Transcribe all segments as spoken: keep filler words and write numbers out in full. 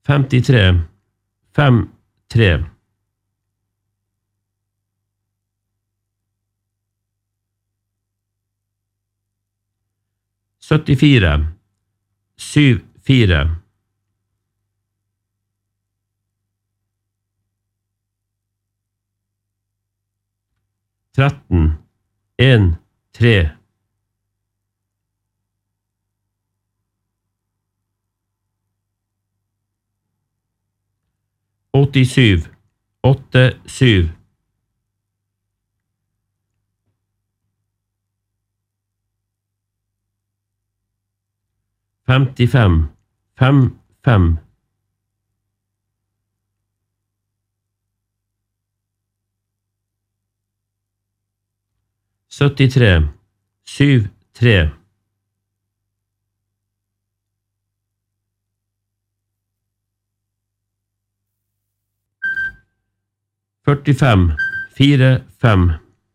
femtitre, fem, tre. syttifire, syv, fire. tretten, en, tre. åttisyv, åtte, syv. femtifem, fem, fem. syttitre, syv, tre. førtifem, fire, fem.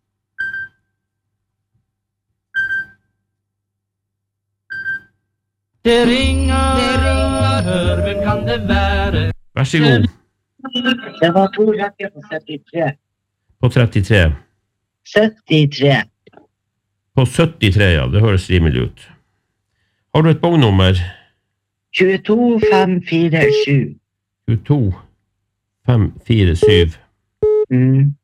Det ringer, det ringer, hør, hvem kan det være? Vær så god. Det var to rekker på syttitre. På trettitre. syttitre. På syttitre, ja. Det høres rimelig ut. Har du et bongnummer? tjueto, fem, fire, sju. tjueto, fem, fire, syv. Mm.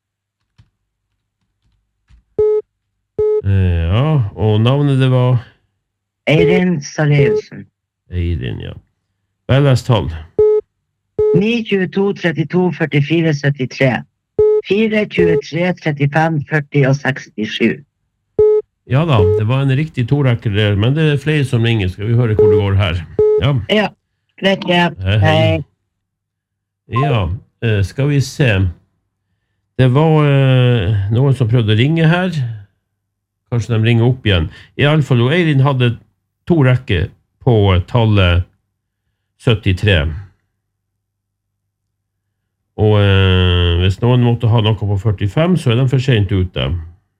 Ja, og navnet det var? Eirin Sareusen. Eirin, ja. Velgestall. ni, tjueto, trettito, førtifire, syttitre. fire, tjuetre, trettifem, førti og sekstisju. Ja da, det var en riktig torekker der, men det er flere som ringer. Skal vi høre hvor det går her? Ja. Ja, greit, ja. Hei. Hei. Ja, eh, skal vi se. Det var eh, noen som prøvde å ringe her. Kanskje de ringer opp igjen. I alle fall, Eirin hadde to rekker på tallet syttitre. Og eh, hvis noen måtte ha noe på førtifem, så er de for sent ute.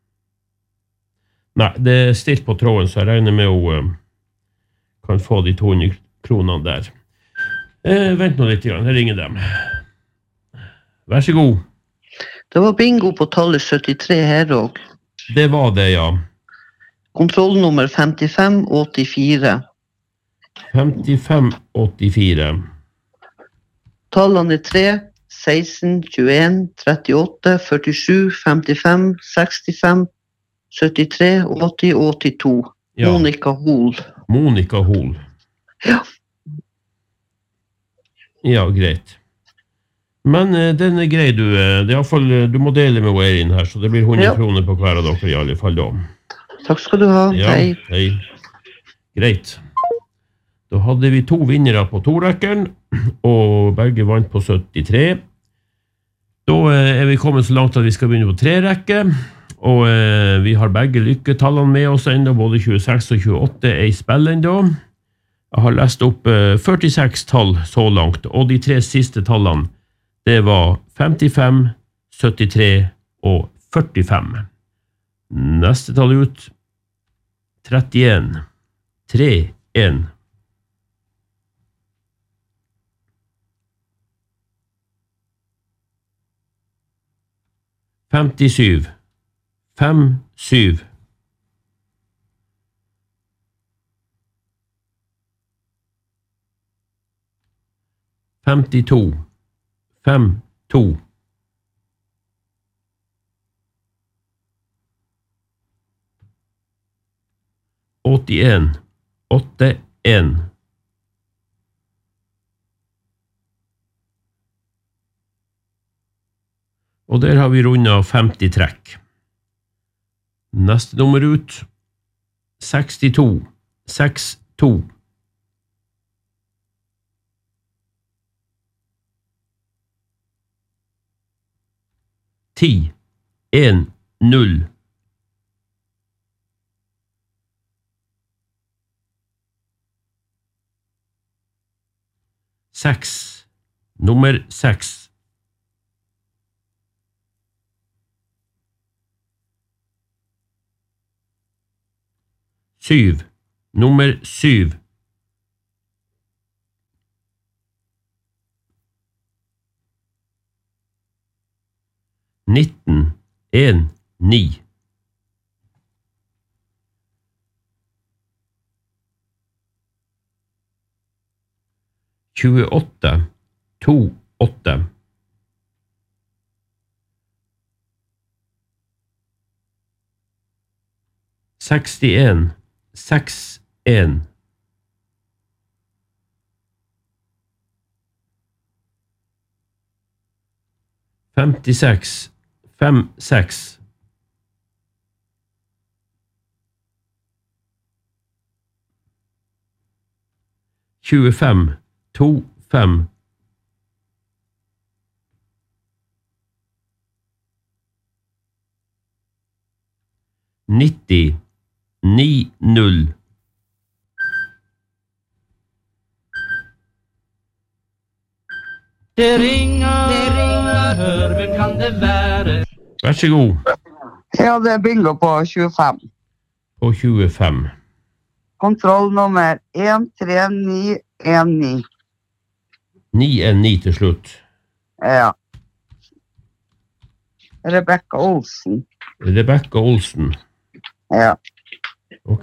Nei, det er stilt på tråden, så jeg regner med å eh, kan få de to hundre kronene der. Eh, vent nå litt, jeg ringer dem. Vær så god. Det var bingo på tallet syttitre her også. Det var det, ja. Kontrollnummer femtifem åttifire. femtifem åttifire. Tallene er tre, seksten, tjueen, trettiåtte, førtisju, femtifem, sekstifem, syttitre, åtti, åttito. Ja. Monica Hol. Monica Hol. Ja. Ja, greit. Men eh, den er grei, du. eh, Det er i alle fall, eh, du må dele med Eirin her, så det blir hundre Ja. kroner på hver av dere i alle fall da. Takk skal du ha. Ja, Hei. hei. Greit. Da hadde vi to vinnere på torekkeren, og begge vant på syttitre. Da eh, er vi kommet så langt at vi skal begynne på tre rekker, og eh, vi har begge lykketallene med oss enda, både tjueseks og tjueåtte er i spill enda. Jeg har lest opp eh, førtiseks tall så langt, og de tre siste tallene, det var femtifem, syttitre og førtifem. Neste tall ut, trettien, tre, en. femtisyv, fem, syv. femtito, fem, to. åttien, åtte, en. Og der har vi rundet femti trekk. Neste nummer ut, sekstito, seks, to. ti, en, null. seks, nummer seks. syv, nummer syv. nitten en ni. tjueåtte to åtte. sekstien seks en. femtiseks fem seks. tjuefem to fem. nitti ni null. Det ringer, det ringer, hør, hvem kan det være? Vær så god. Ja, det er bingo på tjuefem. På tjuefem. Kontrollnummer en tre ni en ni. ni en ni til slutt. Ja. Rebecca Olsen. Rebecca Olsen. Ja. Ok.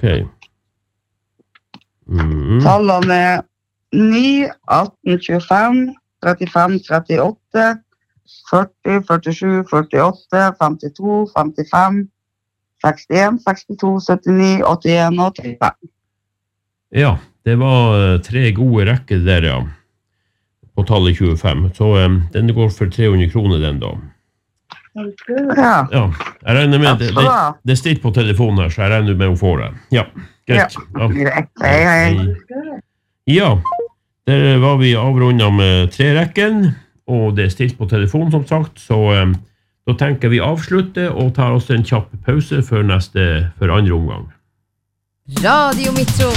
Mm. Tallene er ni, atten, tjuefem, trettifem, trettiåtte, førti, førtisju, førtiåtte, femtito, femtifem, sekstien, sekstito, syttini, åttien og trettifem. Ja, det var eh, tre gode rekker der, ja. På tallet tjuefem. Så um, den går for tre hundre kroner den da. Ja. Ja, jeg regner med det, det, det er stilt på telefonen her, så jeg regner med å få det. Ja, greit. Ja. Greit. Hei, hei. Ja, der var vi avrundet med tre rekken, og det er stilt på telefonen som sagt, så um, da tenker vi avslutte og tar oss en kjapp pause for neste, for andre omgang. Radio Metro.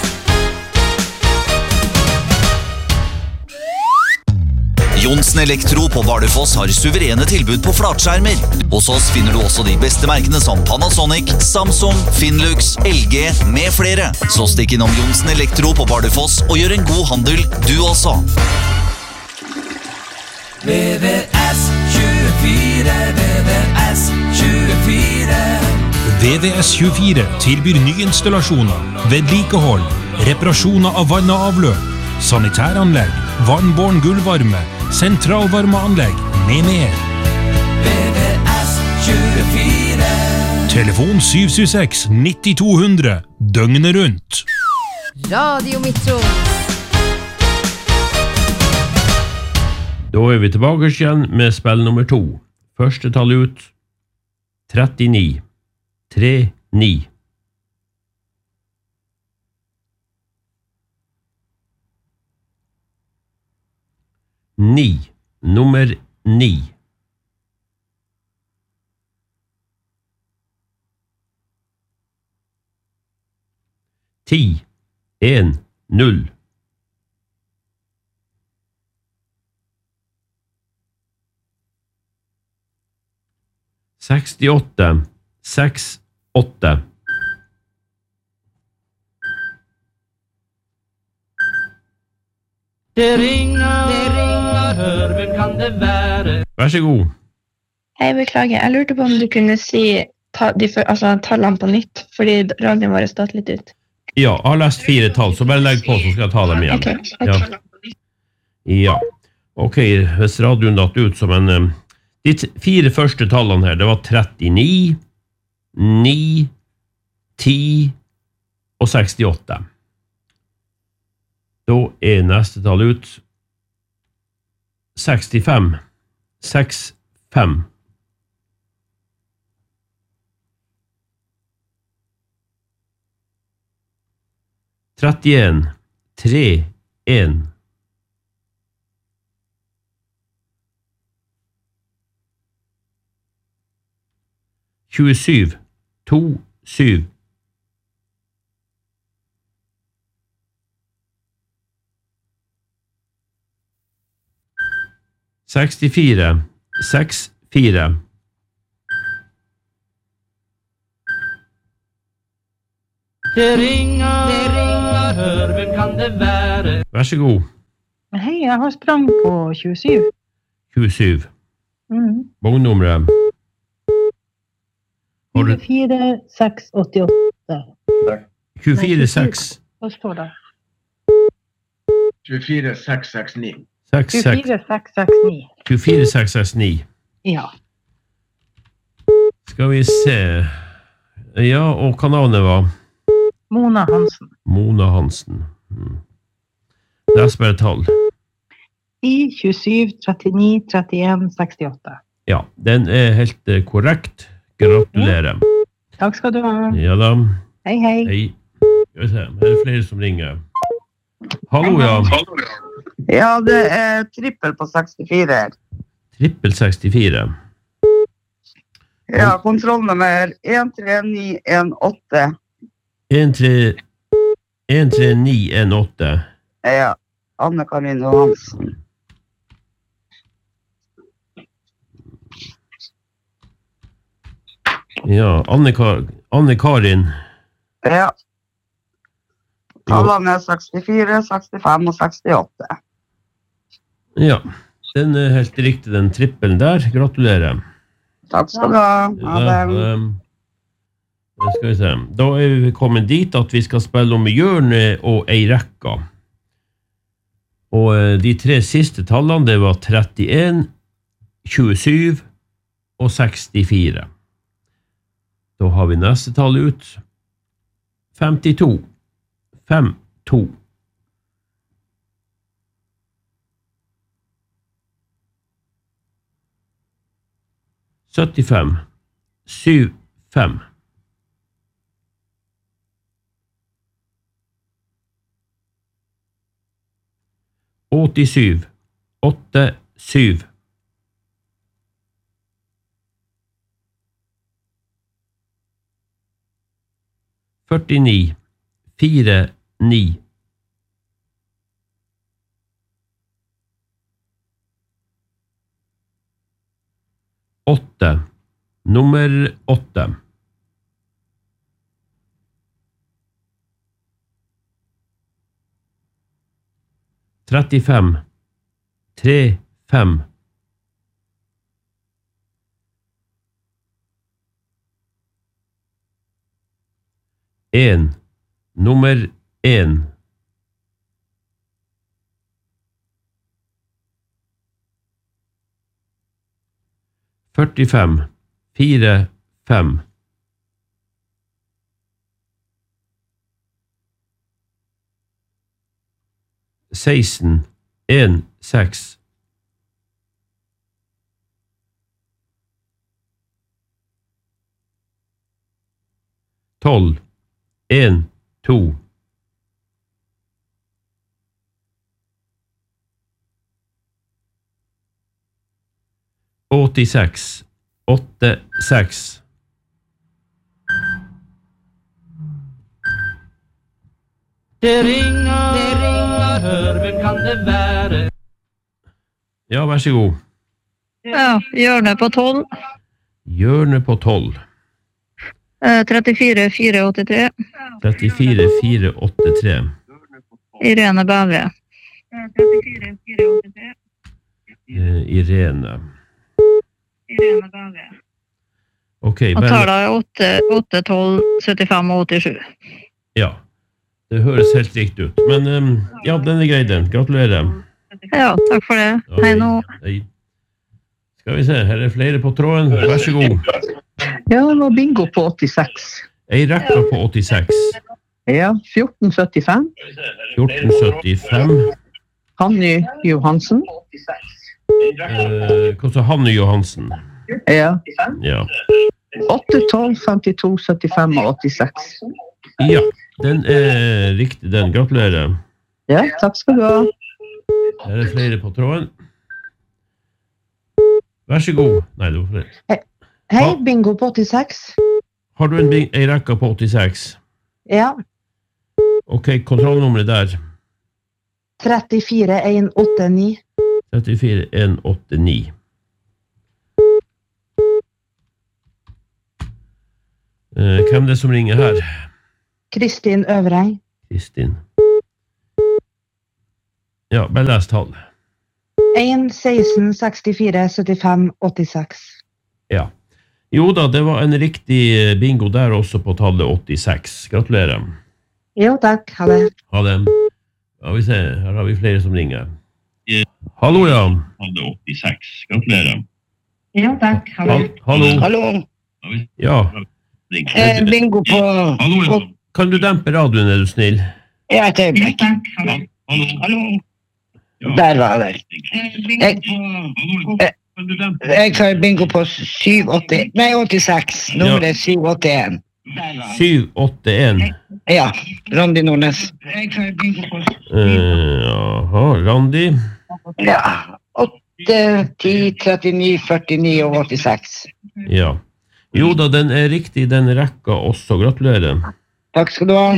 Johnsen Elektro på Bardufoss har suverene tilbud på flatskjermer. Hos oss finner du også de beste merkene som Panasonic, Samsung, Finlux, L G med flere. Så stikk innom Johnsen Elektro på Bardufoss og gjør en god handel, du også. V V S tjuefire, V V S tjuefire. V V S tjuefire tilbyr nyinstallasjoner, vedlikehold, reparasjoner av vann og avløp, sanitæranlegg, vannbåren gulvvarme, sentralvarmeanlegg med mer. V V S tjuefire. Telefon sju sju seks nitti to hundre, døgnet rundt. Radio Metro. Da er vi tilbake igjen med spill nummer to. Første tall ut, trettini, tre ni. Ni, nummer ni. Ti, en, null. Sekstiåtte, seks, åtte. Det ringer, det ringer, hør, hvem kan det være? Vær så god. Hei, beklager. Jeg lurte på om du kunne si ta, de, for, altså, tallene på nytt, fordi radioen vår stått litt ut. Ja, jeg har lest fire tall, så bare legg på, så skal jeg ta dem igjen. Ok, ok. Ja. Ja. Ok, hvis radioen datt ut som en... um, De t- fire første tallene her, det var trettini, ni, ti og sekstiåtte. Da er neste tall ut sekstifem, seks, fem. trettien, tre, en. tjuesju, to, syv. sekstifire, seks, fire. Det ringer, det ringer, hør, hvem kan det være? Vær så god. Hei, jeg har sprang på tjuesju. tjuesju. Mhm. Vognnummeret Har du tjuefire seks åttiåtte. tjuefire seks Hva står det? tjuefire seks seks ni. tjuefire seks seks ni. tjuefire seks seks ni. Ja. Skal vi se. Ja, og kanalen var? Mona Hansen. Mona Hansen. Mm. Les bare tall. ti, tjuesju, trettini, trettien, sekstiåtte. Ja, den er helt eh, korrekt. Gratulerer. Takk skal du ha. Ja da. Hei, hei. Hei. Skal vi se, her er flere som ringer. Hallo, ja. Ja, det er trippel på sekstifire. Trippel sekstifire. Ja, kontrollnummer en tre ni en åtte. en tre ni en åtte. Ja, Anne-Karin Johansen. Ja, Anne-Karin. Anne Ja. Tallene er sekstifire, sekstifem og sekstiåtte. Ja, den er helt riktig, den trippelen der. Gratulerer. Takk skal du ha. Ha det. Da skal vi se. Da er vi kommet dit at vi skal spille om hjørnet og ei rekka. Og de tre siste tallene, det var trettien, tjuesju og sekstifire. Da har vi neste tall ut. femtito. fem, to. syttifem. syv, fem. åttisju. åtte, syv. førtini. fire, ni. åtte. Nummer åtte. trettifem. tre, fem. en. Nummer en. førtifem. fire, fem. seksten. en, seks. tolv. en, to. åttiseks. åtte, seks. Det ringer, det ringer, hør, hvem kan det være? Ja, vær så god. Ja, hjørnet på tolv. Hjørnet på tolv. Eh, trettifire, fire, åttitre. trettifire, fire, åttitre. Irene Bæve. trettifire, fire, åttitre. Eh, Irene. Irene Bæve. Ok, Og men... tallet er åtte, åtte, tolv, syttifem og åttisju. Ja, det høres helt riktig ut. Men um, ja, den er grei den. Gratulerer. Ja, takk for det. Ja, Hei nå. Hei. Skal vi se, her er flere på tråden. Vær så god. Ja, det var bingo på åttiseks. Ei rekka på åttiseks. Ja, fjorten syttifem. fjorten syttifem. Hanny Johansen. Eh, hva sa Hanne Johansen? Ja. Ja. åtte, tolv, femtito, syttifem og åttiseks. Ja, den er riktig den. Gratulerer. Ja, takk skal du ha. Her er flere på tråden. Vær så god. Nei, det var flere. Hei, bingo på åttiseks. Har du en, bing- ei rekka på åttiseks? Ja. Ok, kontrollnummeret der. trettifire, en, åtte, ni. trettifire, en, åtte, ni. Eh, hvem er det som ringer her? Kristin Øvreng. Kristin. Ja, bare les tall. en, seksten, sekstifire, syttifem, åttiseks. Ja. Jo da, det var en riktig bingo der også på tallet åttiseks. Gratulerer. Jo, takk. Ha det. Ha det. Ja, vi ser, her har vi flere som ringer. Hallo, ja. Tallet åttiseks. Gratulerer. Jo, takk. Ha det. Hallo. Hallo. Ja. Eh, bingo på... Hallo, ja. Kan du dempe radioen, er du snill? Ja, et øyeblikk. Hallo. Der var det. Jeg, eh, jeg tar bingo på syv åtti... Nei, åttiseks. Nummer er syv åtti en. syv åtte en. Ja, Randi Nordnes. Uh, jaha, Randi. Ja, åtte, ti, trettini, førtini og åttiseks. Ja. Jo da, den er riktig, den rekka også. Gratulerer. Takk skal du ha.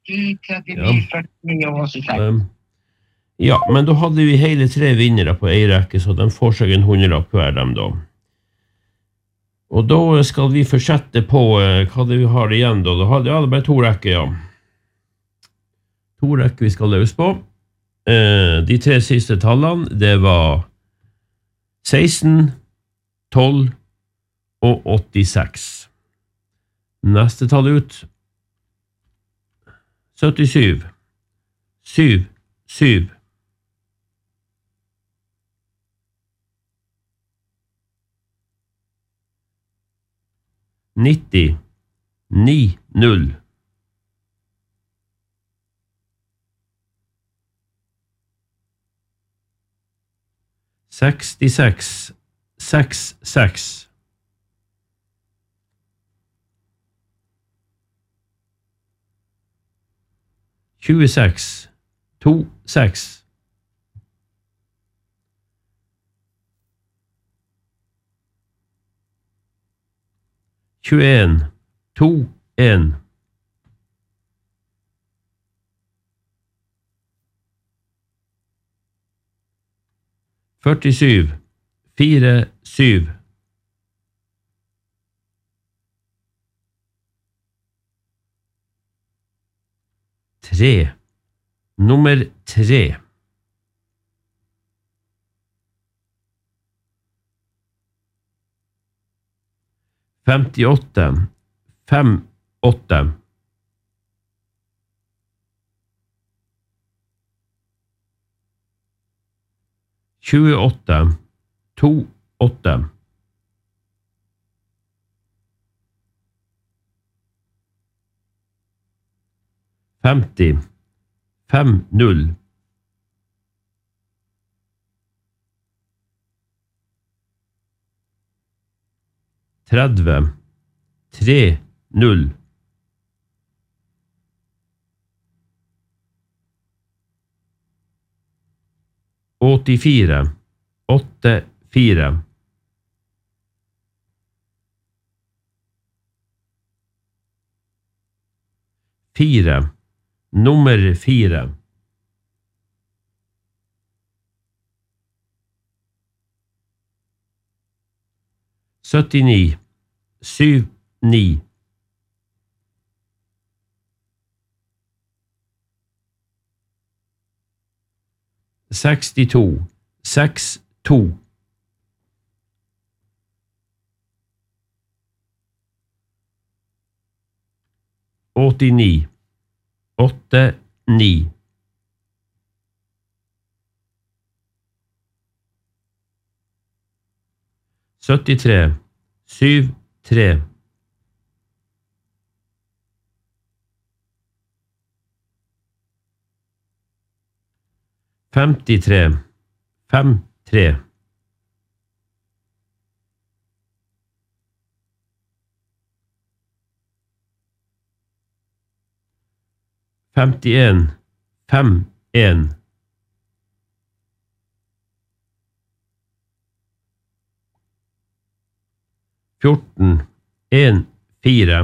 Ja. Um, ja, men da hadde vi hele tre vinnere på en rekke, så de får seg en hundrelapp hver dem da. Og da skal vi fortsette på uh, hva det vi har igjen da. Da hadde ja, det bare to rekker, ja. To rekker vi skal løse på. Uh, de tre siste tallene, det var seksten, tolv og åttiseks. Neste tall ut. syttisju. syv, syv. nitti, ni, null. sekstiseks, seks, seks. tjueseks, to, seks. tjueen, to, en. førtisju, fire, syv. Tre. Nummer tre. femtiåtte, fem, åtte. tjueåtte, to, åtte. femti, fem, null. tretti, tre, null. åttifire, åtte, fire. Fire. Nummer fire. syttini, syv, ni. sekstito, seks, to. åttini, åtte, ni. syttitre, syv, tre. femtitre, fem, tre. femtien, fem, en. fjorten, en, fire.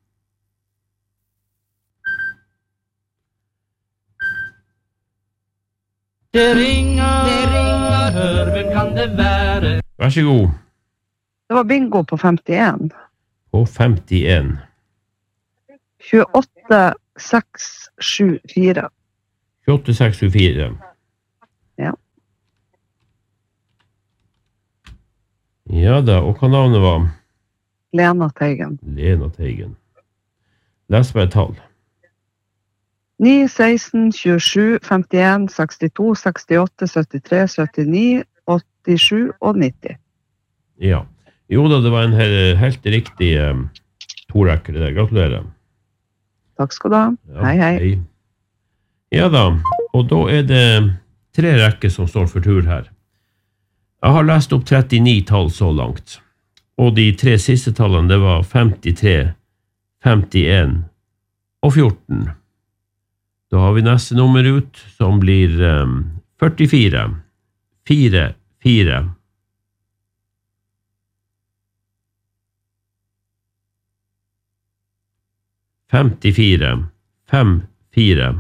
Det ringer, det ringer, hør, hvem kan det være? Vær så god. Det var bingo på femtien. På femtien. tjueåtte, seks, sju, fire. tjueåtte, seks, sju, fire. Ja. Ja da, og hva navnet var? Lena Teigen. Lena Teigen. Les meg et tall. ni, seksten, tjuesju, femtien, sekstito, sekstiåtte, syttitre, syttini, åttisju og nitti. Ja. Jo da, det var en he- helt riktig um, to-rekker det der. Gratulerer. Takk skal du ha. Ja, Hei, hei. Ja da, og da er det tre rekker som står for tur her. Jeg har lest opp trettini tall så langt, og de tre siste tallene det var femtitre, femtien og fjorten. Da har vi neste nummer ut, som blir um, førtifire, fire, fire. Femtifire, fem, fire.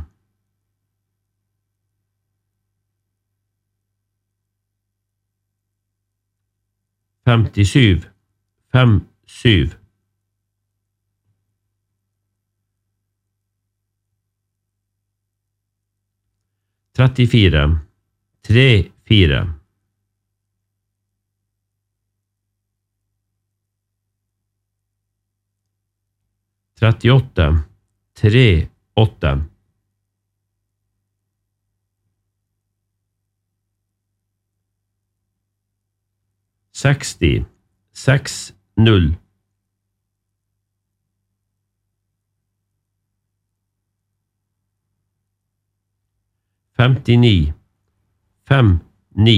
Femtisyv, fem, syv. Trettifire, tre, fire. Trettiåtte, tre, åtte. Seksti, seks, null. Femtini, fem, ni.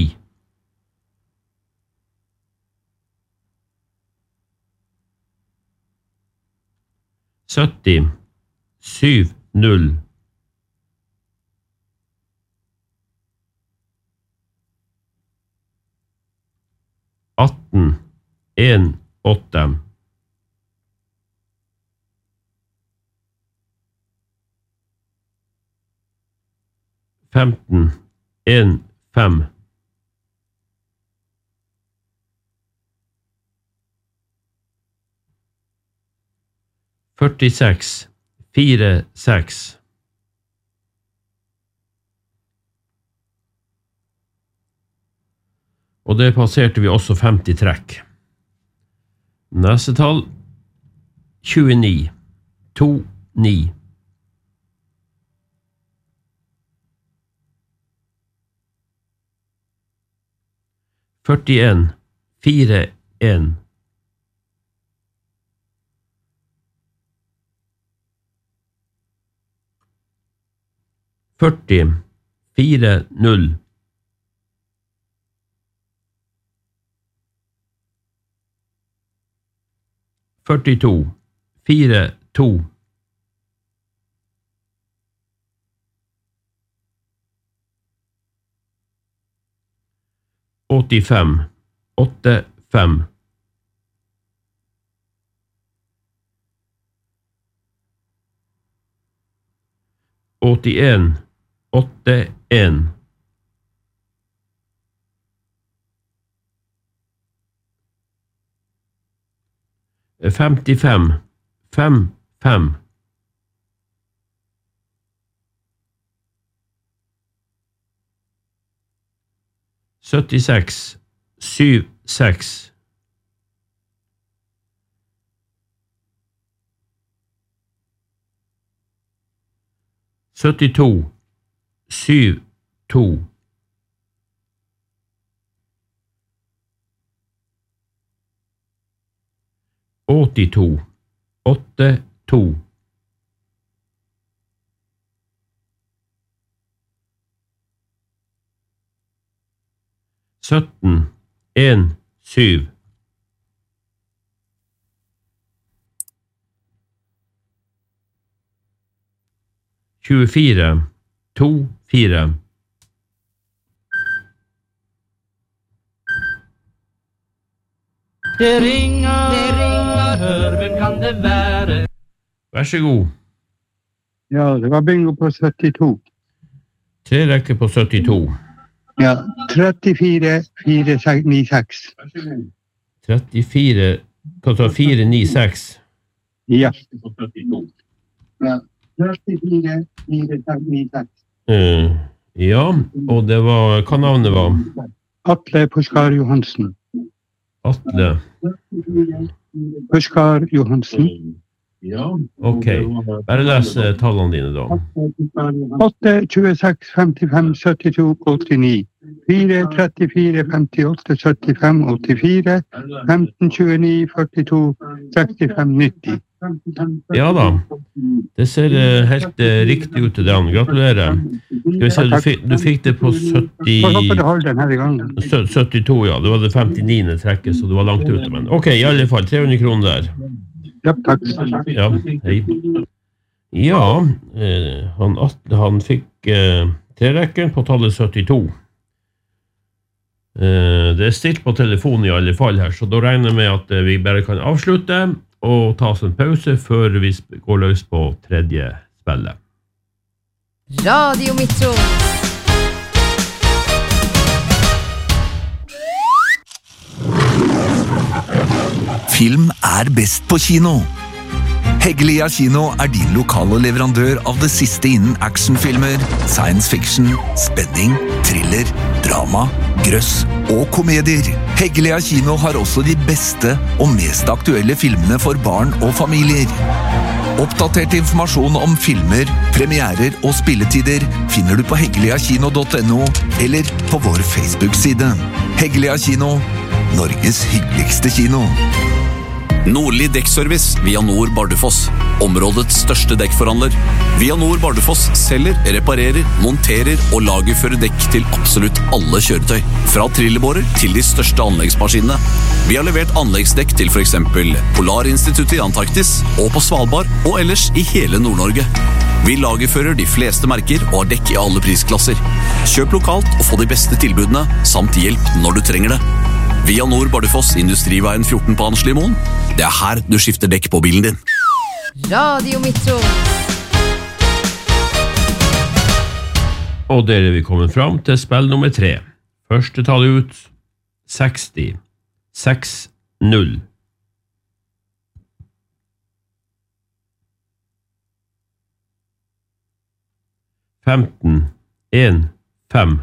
Sytti, syv, null. Atten, en, åtte. Femten, en, fem. Førtiseks, fire, seks. Og det passerte vi også femti trekk. Neste tall, tjueni, to, ni. Førtien, fire, en. Førti, fire, null. Førtito, fire, to. Åttifem, åtte, fem. Åttien, åtte, en. Femtifem, fem, fem. Syttiseks, syv, seks. Syttito, syv, to. Åttito, åtte, to. Sytten, en, syv. Tjuefire, to, fire. Det ringer, det ringer, hør, hvem kan det være? Vær så god. Ja, det var bingo på syttito. Tre rekker på syttito. Ja, trettifire, fire, ni, seks. trettifire, hva sa fire, ni, seks? Ja. Ja, trettifire, fire, ni, seks. Uh, ja, og det var, hva navnet var? Atle Puskar Johansen. Atle. Oskar Johansen. Ok, bare les eh, tallene dine da. åtte tjueseks femtifem syttito åttini. fire trettifire femtiåtte syttifem åttifire. femten tjueni førtito sekstifem nitti. Ja da, det ser eh, helt eh, riktig ut til den. Gratulerer. Skal vi se, du fikk, du fikk det på sytti, Jeg håper det holder denne gangen. sytti- syttito, ja. Det var det femtiniende trekket, så du var langt ute. Men ok, i alle fall, tre hundre kroner der. Ja, takk. Ja, hei. Ja, eh, han, Atle, han fikk eh, trerekken på tallet syttito. Eh, det er stilt på telefonen i alle fall her, så da regner jeg med at eh, vi bare kan avslutte og ta oss en pause før vi sp- går løs på tredje spillet. Radio Metro. Film er best på kino. Heggelia Kino er din lokale leverandør av det siste innen actionfilmer, science fiction, spenning, thriller, drama, grøss og komedier. Heggelia Kino har også de beste og mest aktuelle filmene for barn og familier. Oppdatert informasjon om filmer, premierer og spilletider finner du på heggelia-kino punktum no eller på vår Facebook-side. Heggelia Kino, Norges hyggeligste kino. Nordli Dekkservice, Via Nord Bardufoss. Områdets største dekkforhandler. Via Nord Bardufoss selger, reparerer, monterer og lagerfører dekk til absolutt alle kjøretøy. Fra trillebårer til de største anleggsmaskinene. Vi har levert anleggsdekk til for eksempel Polarinstituttet i Antarktis og på Svalbard og ellers i hele Nord-Norge. Vi lagerfører de fleste merker og har dekk i alle prisklasser. Kjøp lokalt og få de beste tilbudene, samt hjelp når du trenger det. Via Nord Bardufoss, Industriveien fjorten på Anslimoen. Det er her du skifter dekk på bilen din. Radio Metro. Og der er vi kommet fram til spill nummer tre. Første tall ut, seksti. seks null. femten en fem.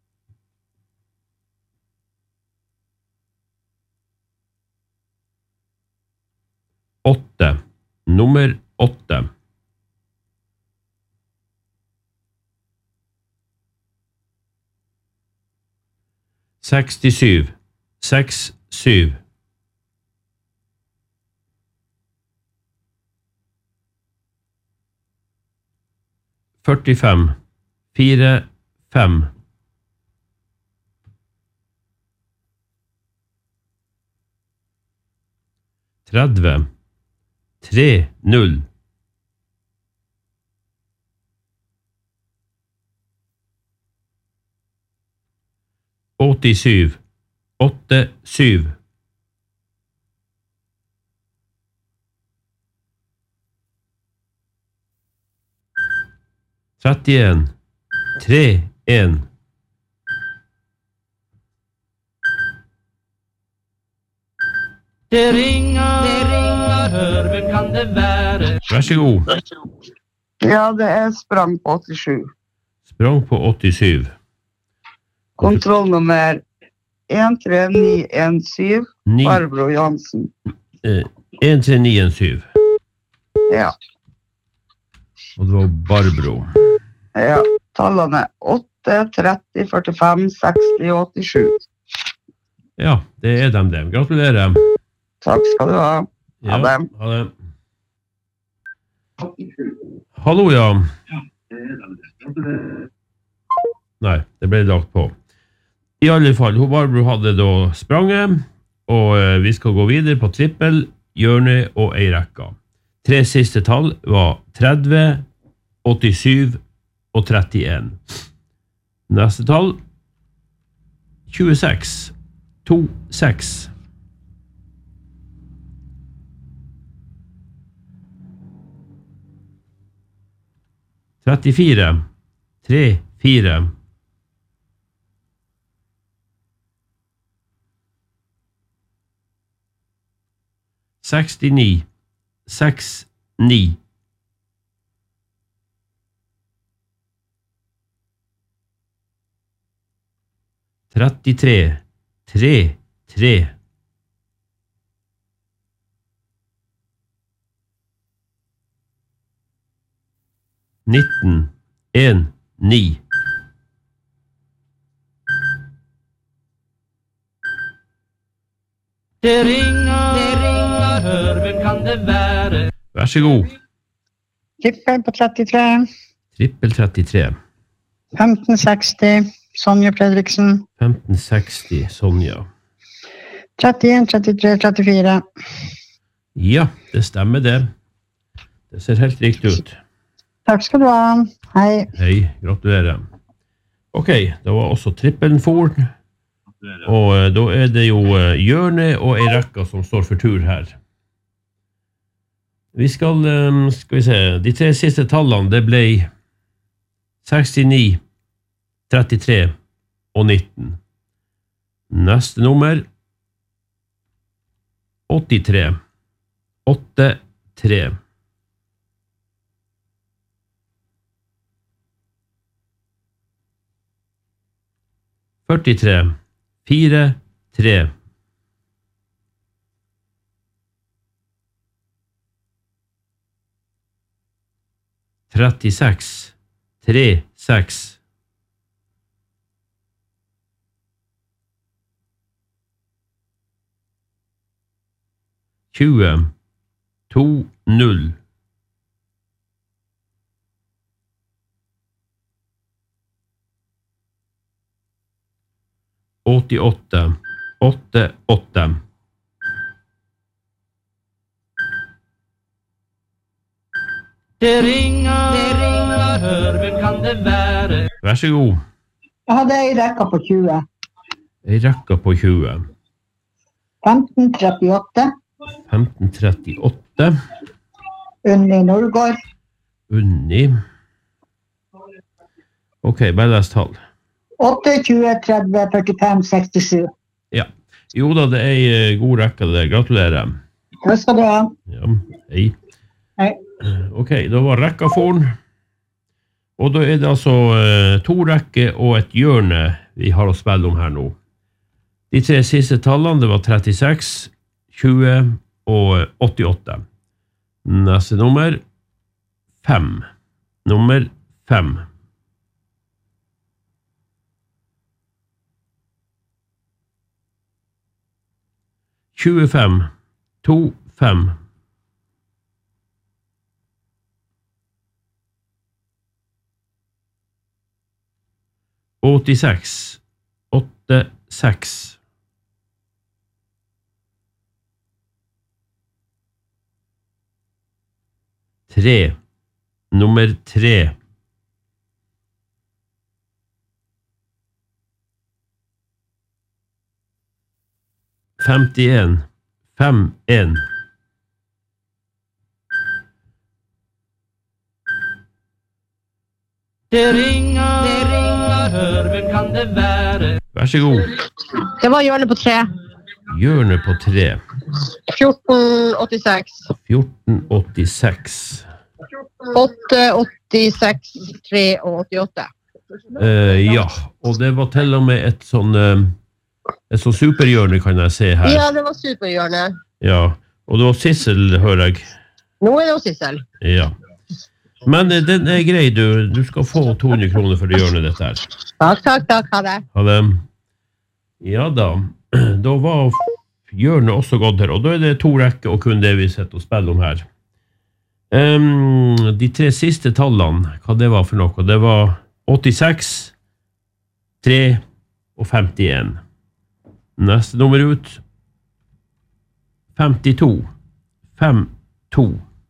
åtte. Nummer åtte. sekstisju. seks syv. førtifem. fire fem. tretti. tre null. åttisju. åtte syv. trettien. tre en. Det ringer, det ringer, hør, hvem kan det være? Vær så god. Ja, det er sprang på åttisju. Sprang på åttisju. Kontrollnummer en tre ni en syv, Ni. Barbro Jansen. Eh, en tre ni en syv. Ja, Og det var Barbro. ja. Tallene åtte, tretti, førtifem, seksti, åttisju. Ja, det er dem det. Gratulerer. Takk skal du ha. Ja, Ha det. ha det. Hallo, ja. Nei, det ble lagt på. I alle fall, hun Barbro hadde da spranget, og eh, vi skal gå videre på trippel, hjørne og ei rekka. Tre siste tall var tretti, åttisju og trettien. Neste tall, tjueseks, to seks. trettifire, tre fire. sekstini, seks ni. trettitre, tre tre. nitten, en, ni. Det ringer, det ringer, hør, hvem kan det være? Vær så god. Trippel på trettitre. Trippel trettitre. femten seksti, Sonja Fredriksen. femten seksti, Sonja. trettien, trettitre, trettifire. Ja, det stemmer det. Det ser helt riktig ut. Takk skal du ha. Hei. Hei, gratulerer. Ok, det var også trippelen for. Og eh, da er det jo eh, hjørne og en rekke som står for tur her. Vi skal, eh, skal vi se, de tre siste tallene, det ble sekstini, trettitre og nitten. Neste nummer, åttitre, åtte, tre. førtitre, fire, tre. trettiseks, tre, seks. tjue, to, null. åttiåtte, åtte, åtte. Det ringer, det ringer, hør, hvem kan det være? Vær så god. Jeg hadde en rekke på tjue. En rekke på tjue. femten trettiåtte. femten trettiåtte. Unni Nordgård. Unni. Ok, bare les tall. åtte, tjue, tretti, førtifem, sekstisju. Ja. Jo da, det er en god rekke det. Gratulerer. Hva skal du ha? Ja, hei. Hei. Ok, da var rekka foran. Og da er det altså eh, to rekker og et hjørne vi har å spille om her nå. De tre siste tallene, det var trettiseks, tjue og åttiåtte. Neste nummer, fem. Nummer fem. tjuefem, to, fem. åttiseks, åtte, seks. tre. Nummer tre. femtien, fem, en. Det ringer, det ringer, hør, hvem kan det være? Vær så god. Det var hjørne på tre. Hjørne på tre. fjorten åttiseks. fjorten åttiseks. åtte åttiseks, tre og åttiåtte. Eh, ja, og det var til og med et sånn eh, et sånn superhjørne kan jeg se her. Ja, det var superhjørne. Ja, og det var Sissel, hører jeg. Nå er det også Sissel. Ja. Men eh, den er grei, du. Du skal få to hundre kroner for det hjørnet dette her. Takk, takk, takk. Ha det. Ha det. Ja da. Da var hjørnet også gått her, og da er det to rekker og kun det vi sitter og spiller om her. Um, de tre siste tallene, hva det var for noe? Det var åttiseks, tre og femtien. Neste nummer ut. femtito, fem, to.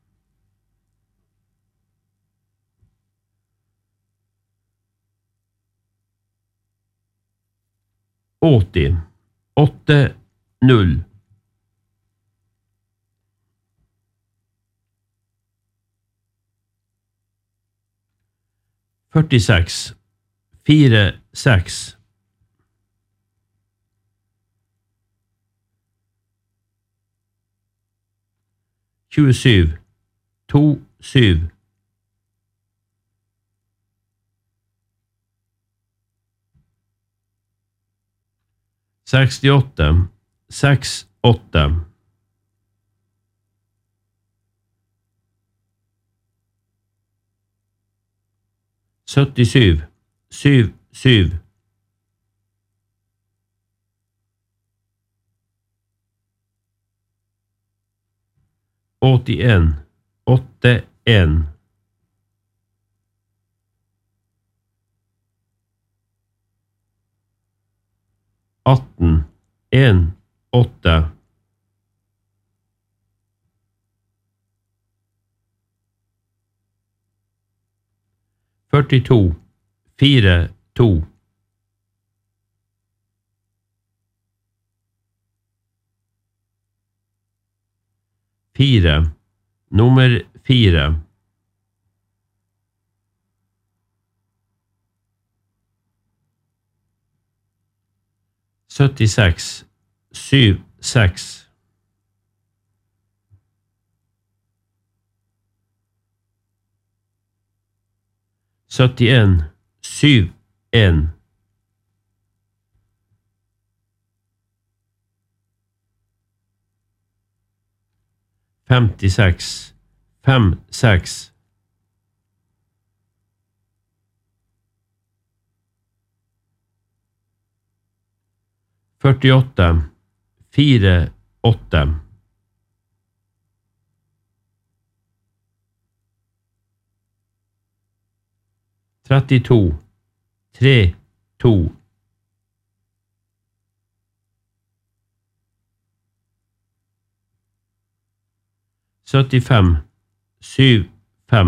åtti, åtte, null. førtiseks, fire, seks. tjuesju, to, syv. sekstiåtte, seks, åtte. syttisju, syv, syv. åttien, åtte, en. atten, en, åtte. førtito, fire, to. Fire, nummer fire. syttiseks, syv, seks. syttien, syv, en. femtiseks, fem, seks. førtiåtte, fire, åtte. trettito, tre, to. syttifem, syv, fem.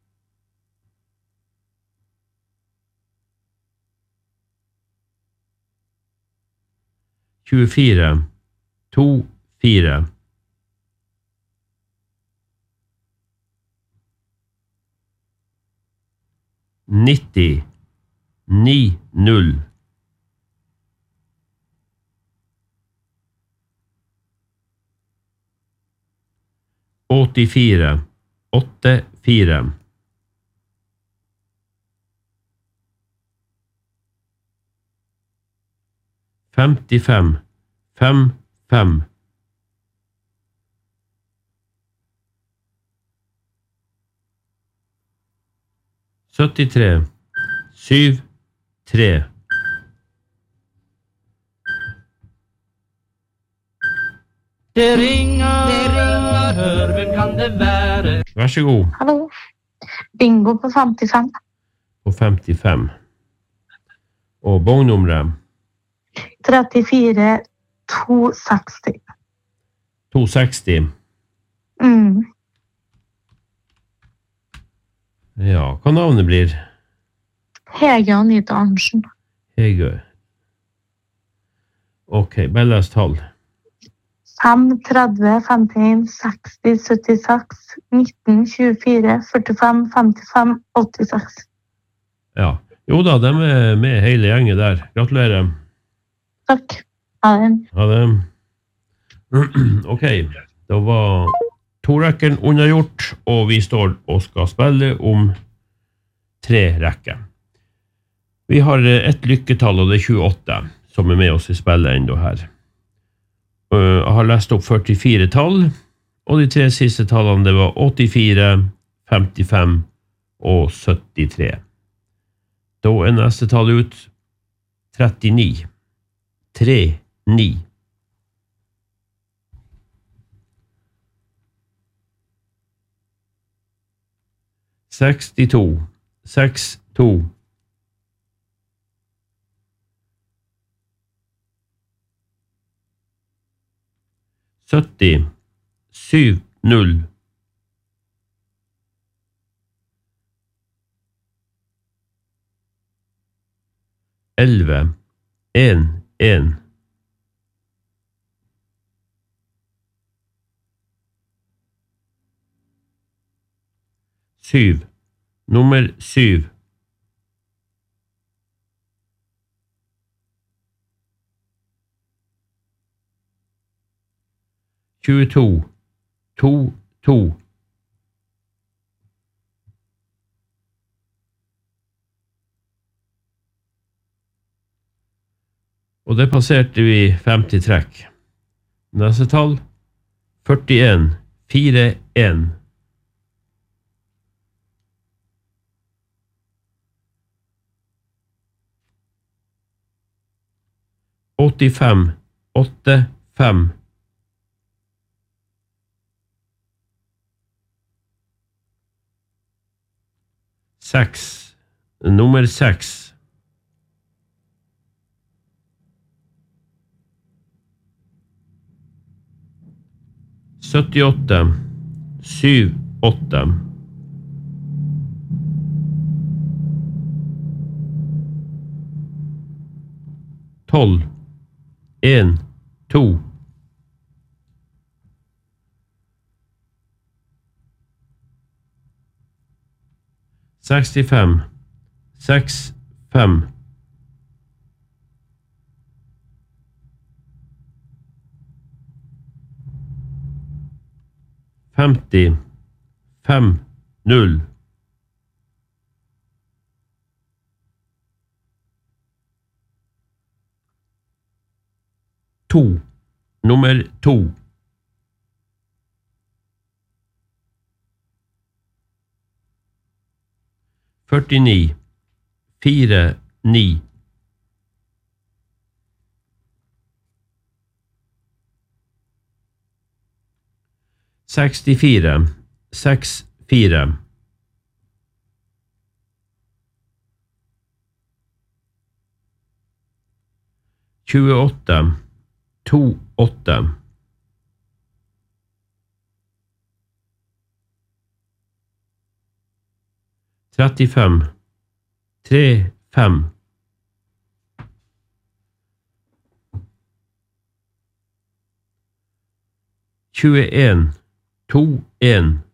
tjuefire, to, fire. nitti, ni, null. åttifire, åtte, fire. femtifem, fem, fem. syttitre, syv, tre. Det ringer, det ringer, hør, hvem kan det være? Vær så god. Hallo. Bingo på femtifem. På femtifem. Og bongnummeret? trettifire, to, seksti. to, seksti. Mm. Ja, hva navnet blir? Hege Anita Arntzen. Hege. Ok, Bellas tall. fem, tretti, femtien, seksti, syttiseks, nitten, tjuefire, førtifem, femtifem, åttiseks. Ja, jo da, de er med hele gjengen der. Gratulerer. Takk. Ha det. Ha det. Ok, da var to rekken unnagjort, og vi står og skal spille om tre rekker. Vi har et lykketall, og det er tjueåtte, som er med oss i spillet enda her. Jeg har lest opp førtifire tall, og de tre siste tallene det var åttifire, femtifem og syttitre. Da er neste tall ut trettini. tre, ni. sekstito, seks, to. sytti, syv, null. elleve, en, en. syv, nummer syv. tjueto, to, to. Og det passerte vi femti trekk. Neste tall, førtien, fire, en. åttifem, åtte, fem. Seks, nummer seks. syttiåtte, syv, åtte. tolv, en, to. sekstifem, seks, fem. femti, fem, null. To, nummer to. førtini, fire, ni. sekstifire, seks, fire. tjueåtte, to, åtte. trettifem, tre, fem. tjueen, to, en.